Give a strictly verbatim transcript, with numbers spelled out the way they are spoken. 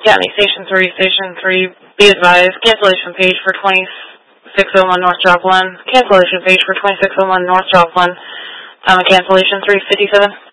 County Station three, Station three, be advised, cancellation page for twenty-six oh one North Joplin, cancellation page for twenty-six oh one North Joplin, time of cancellation three fifty-seven.